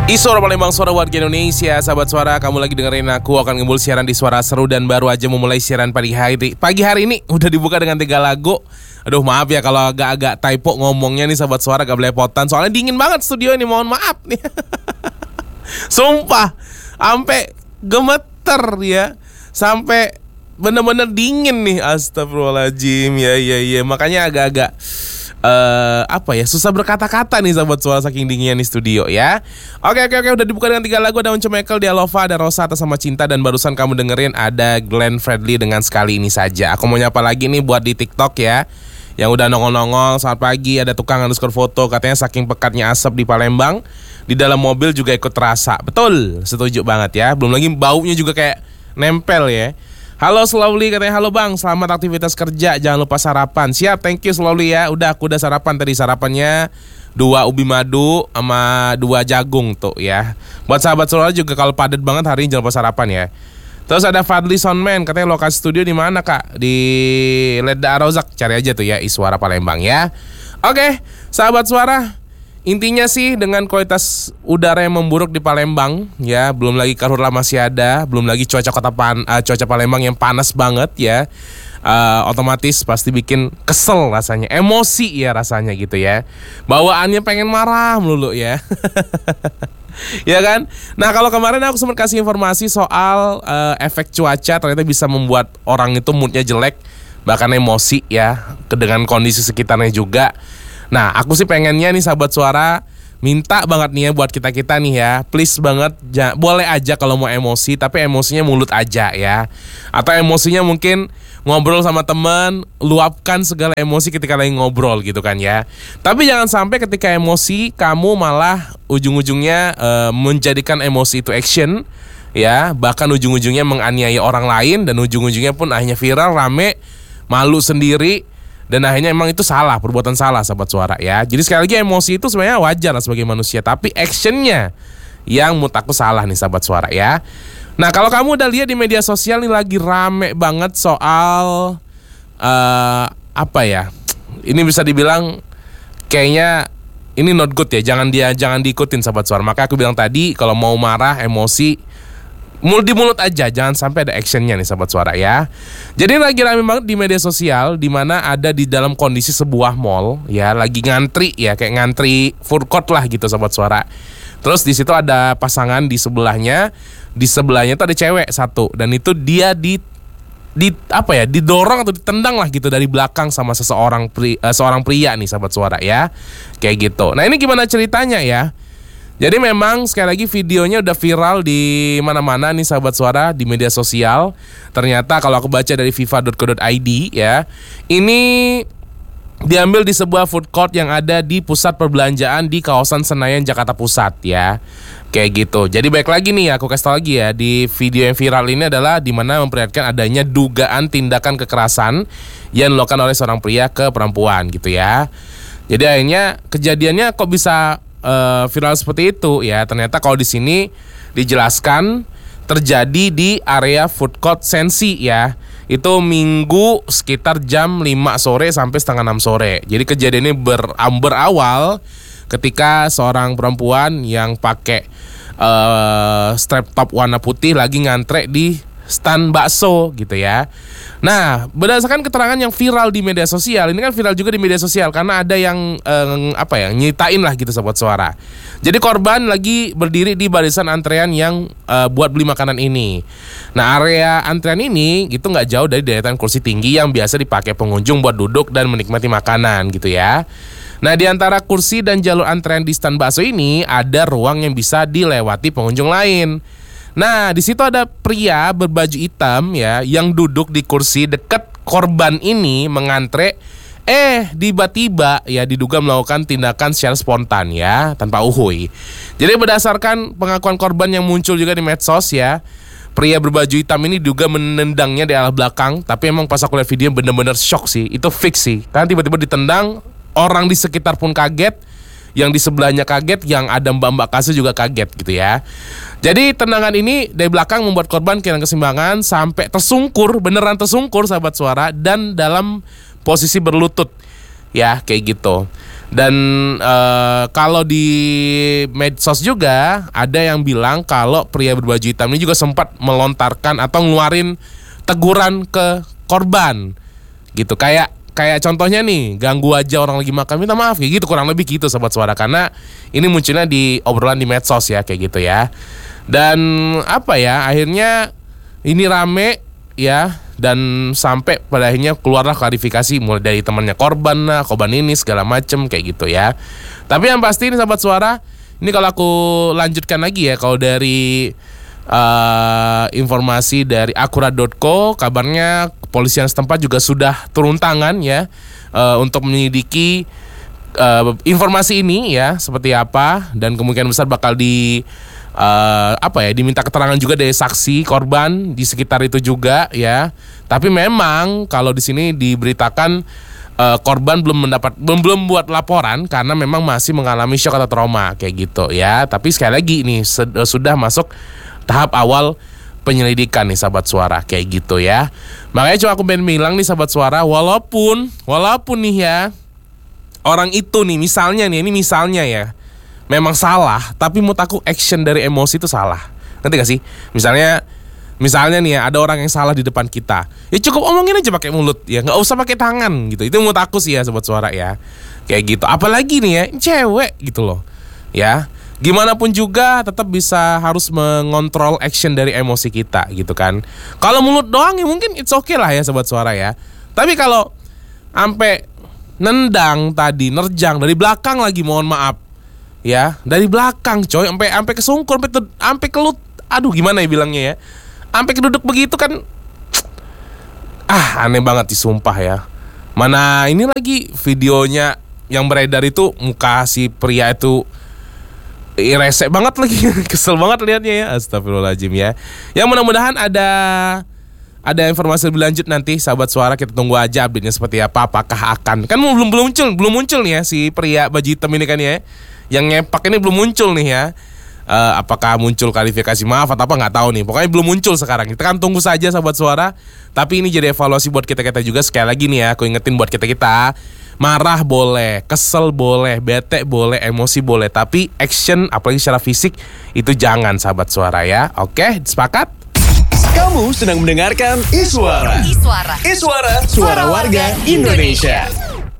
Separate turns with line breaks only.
Suara Palembang, suara warga Indonesia. Sahabat suara, kamu lagi dengerin aku akan ngebul siaran di Suara Seru dan baru aja memulai siaran pagi hari ini udah dibuka dengan 3 lagu. Aduh maaf ya kalau agak-agak typo ngomongnya nih sahabat suara, gak belepotan. Soalnya dingin banget studio ini, mohon maaf nih. Sumpah, sampai gemeter ya. Sampai bener-bener dingin nih, astagfirullahaladzim. Ya, makanya agak-agak susah berkata-kata nih sahabat suara saking dinginnya nih studio ya. Oke, udah dibuka dengan 3 lagu. Ada Once Mekel, Dialova, ada Rosa Atas Sama Cinta, dan barusan kamu dengerin ada Glenn Fredly dengan Sekali Ini Saja. Aku mau nyapa lagi nih buat di TikTok ya, yang udah nongol-nongol. Selamat pagi, ada tukang _ foto, katanya saking pekatnya asap di Palembang, di dalam mobil juga ikut terasa. Betul, setuju banget ya. Belum lagi baunya juga kayak nempel ya. Halo Slowly, katanya halo bang, selamat aktivitas kerja, jangan lupa sarapan. Siap, thank you Slowly ya. Aku udah sarapan tadi, sarapannya 2 ubi madu sama 2 jagung tuh ya. Buat sahabat Slowly juga kalau padat banget hari ini jangan lupa sarapan ya. Terus ada Fadli Soundman, katanya lokasi studio di mana kak? Di Leda Rozak, cari aja tuh ya, Suara Palembang ya. Oke, sahabat suara, intinya sih dengan kualitas udara yang memburuk di Palembang ya, belum lagi karhutla masih ada, belum lagi cuaca Palembang yang panas banget ya, otomatis pasti bikin kesel rasanya, emosi ya rasanya gitu ya, bawaannya pengen marah melulu ya. Ya kan? Nah kalau kemarin aku sempat kasih informasi soal efek cuaca ternyata bisa membuat orang itu moodnya jelek, bahkan emosi ya, dengan kondisi sekitarnya juga. Nah, aku sih pengennya nih sahabat suara, minta banget nih ya buat kita-kita nih ya, please banget, boleh aja kalau mau emosi, tapi emosinya mulut aja ya. Atau emosinya mungkin ngobrol sama teman, luapkan segala emosi ketika lagi ngobrol gitu kan ya. Tapi jangan sampai ketika emosi, kamu malah ujung-ujungnya menjadikan emosi itu action ya, bahkan ujung-ujungnya menganiaya orang lain, dan ujung-ujungnya pun akhirnya viral, rame, malu sendiri. Dan akhirnya emang itu salah, perbuatan salah sahabat suara ya. Jadi sekali lagi emosi itu sebenarnya wajar lah sebagai manusia, tapi actionnya yang menurut aku salah nih sahabat suara ya. Nah kalau kamu udah lihat di media sosial nih lagi rame banget soal ini bisa dibilang kayaknya ini not good ya, jangan diikutin sahabat suara. Maka aku bilang tadi, kalau mau marah, emosi, mulut di mulut aja, jangan sampai ada actionnya nih sahabat suara ya. Jadi lagi rame banget di media sosial, di mana ada di dalam kondisi sebuah mall ya, lagi ngantri ya, kayak ngantri food court lah gitu sahabat suara. Terus di situ ada pasangan di sebelahnya tuh ada cewek satu, dan itu dia didorong atau ditendang lah gitu dari belakang sama seorang pria nih sahabat suara ya, kayak gitu. Nah ini gimana ceritanya ya? Jadi memang sekali lagi videonya udah viral di mana-mana nih sahabat suara, di media sosial. Ternyata kalau aku baca dari fifa.co.id ya, ini diambil di sebuah food court yang ada di pusat perbelanjaan di kawasan Senayan, Jakarta Pusat ya. Kayak gitu. Jadi baik lagi nih, aku kasih tau lagi ya, di video yang viral ini adalah di mana memperlihatkan adanya dugaan tindakan kekerasan yang dilakukan oleh seorang pria ke perempuan gitu ya. Jadi akhirnya kejadiannya kok bisa viral seperti itu ya. Ternyata kalau di sini dijelaskan terjadi di area food court Sensi ya. Itu Minggu sekitar jam 5 sore sampai setengah 6 sore. Jadi kejadian ini berawal ketika seorang perempuan yang pakai strap top warna putih lagi ngantre di stand bakso gitu ya. Nah, berdasarkan keterangan yang viral di media sosial, ini kan viral juga di media sosial karena ada yang nyitain lah gitu sahabat suara. Jadi korban lagi berdiri di barisan antrean yang buat beli makanan ini. Nah, area antrean ini gitu nggak jauh dari deretan kursi tinggi yang biasa dipakai pengunjung buat duduk dan menikmati makanan gitu ya. Nah, di antara kursi dan jalur antrean di stand bakso ini ada ruang yang bisa dilewati pengunjung lain. Nah, di situ ada pria berbaju hitam ya yang duduk di kursi dekat korban ini mengantre. Tiba-tiba ya diduga melakukan tindakan secara spontan ya, tanpa uhuy. Jadi berdasarkan pengakuan korban yang muncul juga di medsos ya, pria berbaju hitam ini diduga menendangnya di arah belakang. Tapi emang pas aku lihat video bener-bener shock sih, itu fix sih. Karena tiba-tiba ditendang, orang di sekitar pun kaget. Yang di sebelahnya kaget, yang ada mbak-mbak kasir juga kaget gitu ya. Jadi tendangan ini dari belakang membuat korban kehilangan keseimbangan sampai tersungkur, beneran tersungkur sahabat suara, dan dalam posisi berlutut ya, kayak gitu. Dan kalau di medsos juga ada yang bilang kalau pria berbaju hitam ini juga sempat melontarkan atau ngeluarin teguran ke korban gitu. Kayak contohnya nih, ganggu aja orang lagi makan minta maaf kayak gitu, kurang lebih gitu Sobat Suara. Karena ini munculnya di obrolan di medsos ya kayak gitu ya. Dan apa ya, akhirnya ini rame ya, dan sampai pada akhirnya keluarlah klarifikasi mulai dari temannya korban ini segala macem kayak gitu ya. Tapi yang pasti ini Sobat Suara, ini kalau aku lanjutkan lagi ya, kalau dari informasi dari akurat.co, kabarnya kepolisian setempat juga sudah turun tangan ya untuk menyelidiki informasi ini ya seperti apa, dan kemungkinan besar bakal diminta keterangan juga dari saksi korban di sekitar itu juga ya. Tapi memang kalau di sini diberitakan korban belum buat laporan karena memang masih mengalami shock atau trauma kayak gitu ya. Tapi sekali lagi ini sudah masuk tahap awal penyelidikan nih Sahabat Suara kayak gitu ya. Makanya cuma aku pengen bilang nih Sahabat Suara, walaupun nih ya orang itu nih misalnya ya memang salah, tapi menurut aku action dari emosi itu salah. Ngerti gak sih? Misalnya nih ya, ada orang yang salah di depan kita, ya cukup omongin aja pakai mulut ya, nggak usah pakai tangan gitu. Itu menurut aku sih ya Sobat Suara ya, kayak gitu. Apalagi nih ya cewek gitu loh ya, gimana pun juga tetap harus mengontrol action dari emosi kita gitu kan. Kalau mulut doang ya mungkin it's okay lah ya Sobat Suara ya. Tapi kalau sampai nendang tadi, nerjang dari belakang lagi, mohon maaf ya, dari belakang coy, sampai kesungkur, sampai kelut, aduh gimana ya bilangnya ya, sampai keduduk begitu kan, aneh banget disumpah ya. Mana ini lagi videonya yang beredar itu muka si pria itu resek banget lagi, kesel banget liatnya ya, astagfirullahaladzim ya. Yang mudah-mudahan ada informasi lebih lanjut nanti Sahabat Suara, kita tunggu aja update-nya seperti apa, apakah akan, kan belum muncul nih ya si pria baju hitam ini kan ya, yang ngepak ini belum muncul nih ya. Apakah muncul klarifikasi maaf atau apa nggak tahu nih, pokoknya belum muncul sekarang. Kita kan tunggu saja Sahabat Suara. Tapi ini jadi evaluasi buat kita juga. Sekali lagi nih ya, aku ingetin buat kita marah boleh, kesel boleh, bete boleh, emosi boleh, tapi action apalagi secara fisik itu jangan Sahabat Suara ya. Oke, sepakat?
Kamu sedang mendengarkan Iswara. Suara warga Indonesia.